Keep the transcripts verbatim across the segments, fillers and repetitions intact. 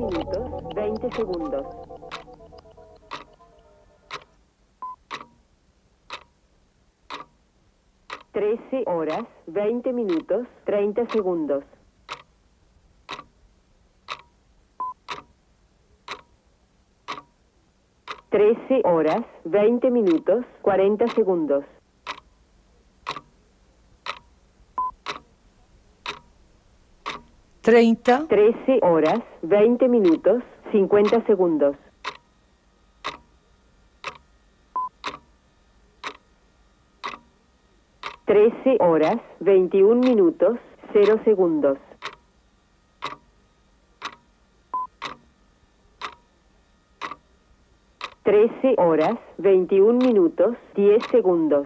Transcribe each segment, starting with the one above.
minutos, veinte segundos. trece horas, veinte minutos, treinta segundos. trece horas, veinte minutos, cuarenta segundos. treinta. trece horas, veinte minutos, cincuenta segundos. trece horas, veintiún minutos, cero segundos. trece horas, veintiún minutos, diez segundos.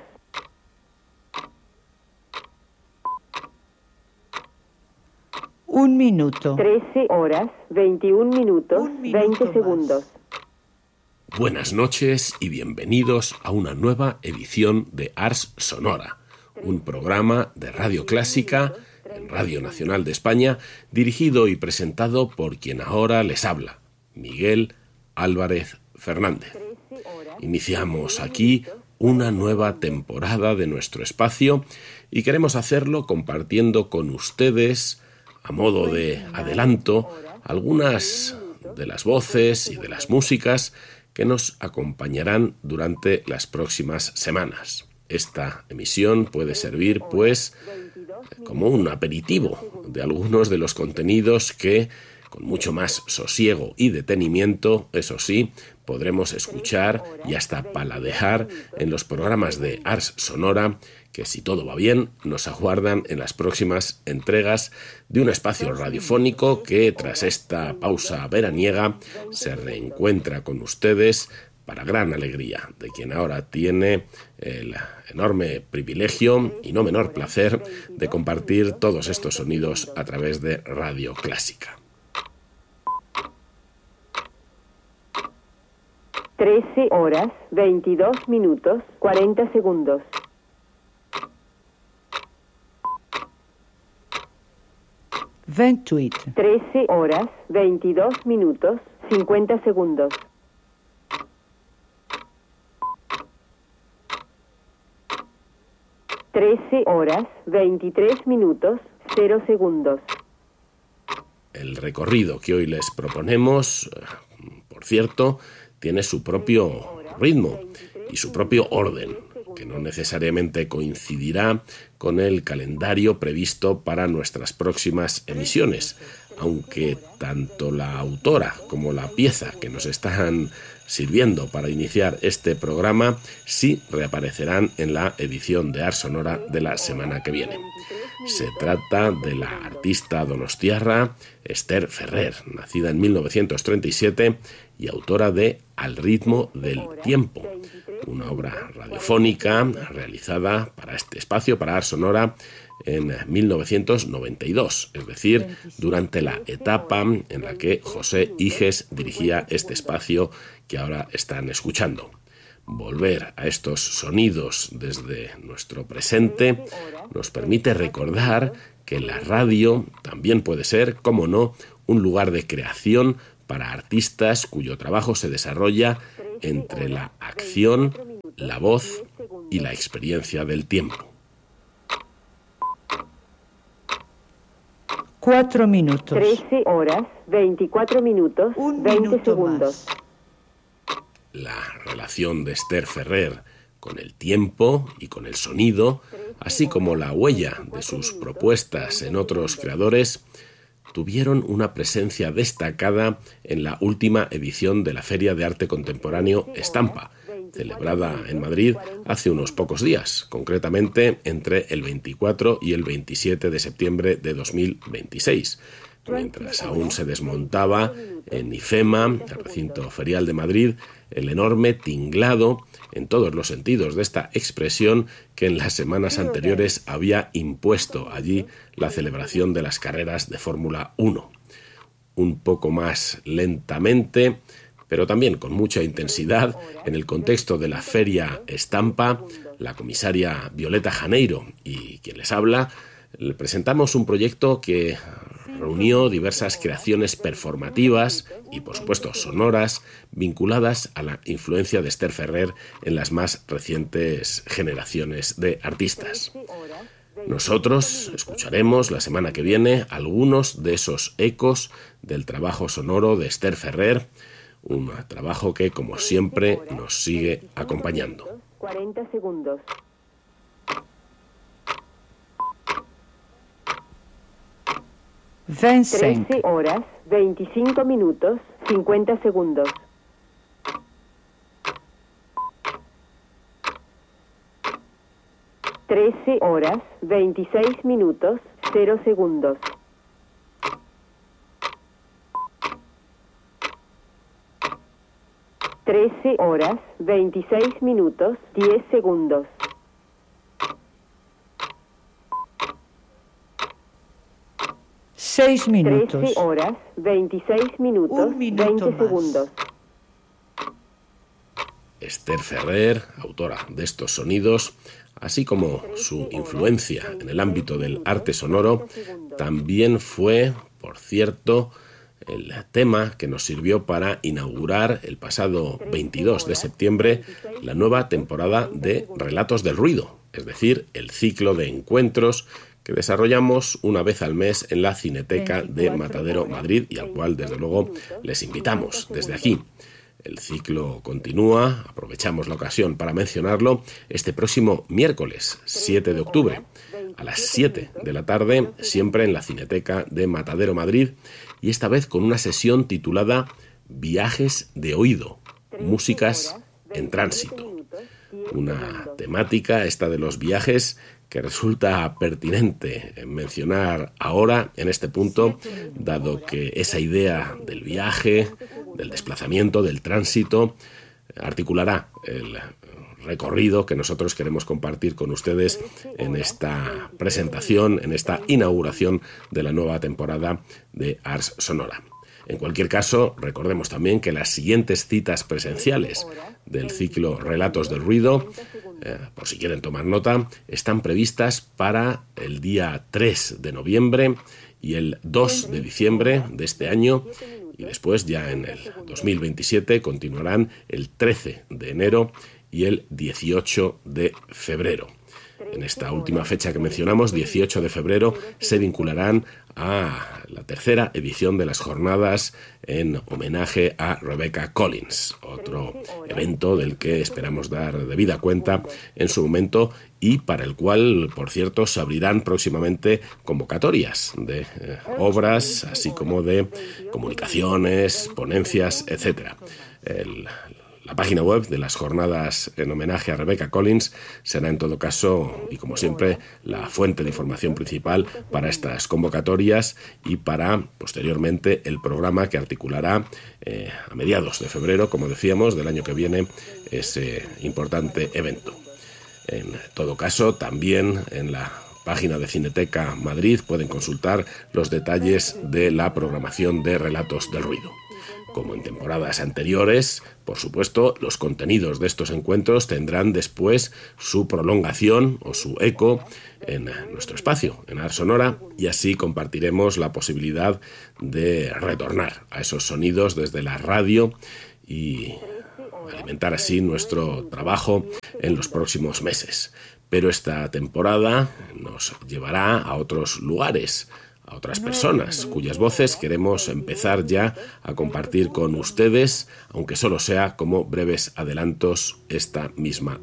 Un minuto. trece horas, veintiún minutos, Un minuto veinte más. segundos. Buenas noches y bienvenidos a una nueva edición de Ars Sonora, un programa de Radio Clásica en Radio Nacional de España, dirigido y presentado por quien ahora les habla, Miguel Álvarez Fernández. Iniciamos aquí una nueva temporada de nuestro espacio y queremos hacerlo compartiendo con ustedes, a modo de adelanto, algunas de las voces y de las músicas que nos acompañarán durante las próximas semanas. Esta emisión puede servir, pues, como un aperitivo de algunos de los contenidos que, con mucho más sosiego y detenimiento, eso sí, podremos escuchar y hasta paladear en los programas de Ars Sonora que, si todo va bien, nos aguardan en las próximas entregas de un espacio radiofónico que, tras esta pausa veraniega, se reencuentra con ustedes para gran alegría de quien ahora tiene el enorme privilegio y no menor placer de compartir todos estos sonidos a través de Radio Clásica. trece horas, veintidós minutos, cuarenta segundos. veintiocho. trece horas, veintidós minutos, cincuenta segundos. trece horas, veintitrés minutos, cero segundos. El recorrido que hoy les proponemos, por cierto, tiene su propio ritmo y su propio orden, que no necesariamente coincidirá con el calendario previsto para nuestras próximas emisiones, aunque tanto la autora como la pieza que nos están sirviendo para iniciar este programa sí reaparecerán en la edición de Ars Sonora de la semana que viene. Se trata de la artista donostiarra Esther Ferrer, nacida en mil novecientos treinta y siete y autora de Al ritmo del tiempo, una obra radiofónica realizada para este espacio, para Ars Sonora, en mil novecientos noventa y dos, es decir, durante la etapa en la que José Iges dirigía este espacio que ahora están escuchando. Volver a estos sonidos desde nuestro presente nos permite recordar que la radio también puede ser, como no, un lugar de creación para artistas cuyo trabajo se desarrolla entre la acción, la voz y la experiencia del tiempo. Cuatro minutos. trece horas, veinticuatro minutos, Un veinte minuto segundos. más. La relación de Esther Ferrer con el tiempo y con el sonido, así como la huella de sus propuestas en otros creadores, tuvieron una presencia destacada en la última edición de la Feria de Arte Contemporáneo Estampa, celebrada en Madrid hace unos pocos días, concretamente entre el veinticuatro y el veintisiete de septiembre de dos mil veintiséis, mientras aún se desmontaba en IFEMA, el recinto ferial de Madrid, el enorme tinglado en todos los sentidos de esta expresión que en las semanas anteriores había impuesto allí la celebración de las carreras de Fórmula uno. Un poco más lentamente, pero también con mucha intensidad, en el contexto de la Feria Estampa, la comisaria Violeta Janeiro y quien les habla, le presentamos un proyecto que reunió diversas creaciones performativas y, por supuesto, sonoras, vinculadas a la influencia de Esther Ferrer en las más recientes generaciones de artistas. Nosotros escucharemos la semana que viene algunos de esos ecos del trabajo sonoro de Esther Ferrer, un trabajo que, como siempre, nos sigue acompañando. cuarenta segundos. veinticinco. trece horas, veinticinco minutos, cincuenta segundos. trece horas, veintiséis minutos, cero segundos. trece horas, veintiséis minutos, diez segundos. seis minutos. trece horas, veintiséis minutos, Un minuto veinte más. segundos. Esther Ferrer, autora de estos sonidos, así como su influencia en el ámbito del arte sonoro, también fue, por cierto, el tema que nos sirvió para inaugurar el pasado veintidós de septiembre la nueva temporada de Relatos del Ruido, es decir, el ciclo de encuentros que desarrollamos una vez al mes en la Cineteca de Matadero, Madrid, y al cual, desde luego, les invitamos desde aquí. El ciclo continúa, aprovechamos la ocasión para mencionarlo, este próximo miércoles, siete de octubre, a las siete de la tarde, siempre en la Cineteca de Matadero, Madrid, y esta vez con una sesión titulada Viajes de oído, músicas en tránsito. Una temática, esta de los viajes, que resulta pertinente mencionar ahora, en este punto, dado que esa idea del viaje, del desplazamiento, del tránsito, articulará el recorrido que nosotros queremos compartir con ustedes en esta presentación, en esta inauguración de la nueva temporada de Ars Sonora. En cualquier caso, recordemos también que las siguientes citas presenciales del ciclo Relatos del Ruido, eh, por si quieren tomar nota, están previstas para el día tres de noviembre y el dos de diciembre de este año, y después ya en el dos mil veintisiete continuarán el trece de enero y el dieciocho de febrero. En esta última fecha que mencionamos, dieciocho de febrero, se vincularán a la tercera edición de las jornadas en homenaje a Rebecca Collins, otro evento del que esperamos dar debida cuenta en su momento y para el cual, por cierto, se abrirán próximamente convocatorias de eh, obras, así como de comunicaciones, ponencias, etcétera. El, La página web de las jornadas en homenaje a Rebecca Collins será en todo caso, y como siempre, la fuente de información principal para estas convocatorias y para, posteriormente, el programa que articulará eh, a mediados de febrero, como decíamos, del año que viene, ese importante evento. En todo caso, también en la página de Cineteca Madrid pueden consultar los detalles de la programación de Relatos del Ruido. Como en temporadas anteriores, por supuesto, los contenidos de estos encuentros tendrán después su prolongación o su eco en nuestro espacio, en Ars Sonora, y así compartiremos la posibilidad de retornar a esos sonidos desde la radio y alimentar así nuestro trabajo en los próximos meses. Pero esta temporada nos llevará a otros lugares, a otras personas cuyas voces queremos empezar ya a compartir con ustedes, aunque solo sea como breves adelantos esta misma